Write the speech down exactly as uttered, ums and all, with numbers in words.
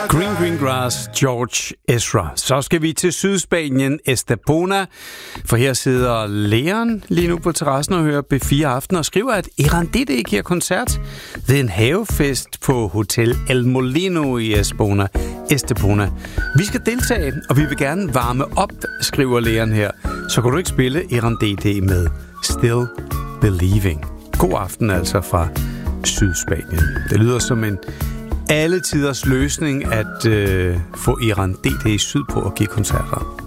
Green Green Grass, George Ezra. Så skal vi til Sydspanien, Estepona, for her sidder Leon lige nu på terrassen og hører B fire Aften og skriver, at Irandete giver koncert ved en havefest på Hotel El Molino i Estepona. Estepona. Vi skal deltage, og vi vil gerne varme op, skriver Leon her. Så kan du ikke spille Irandete med Still Believing. God aften altså fra Sydspanien. Det lyder som en alle tiders løsning at øh, få Irandete i syd på at give koncerter.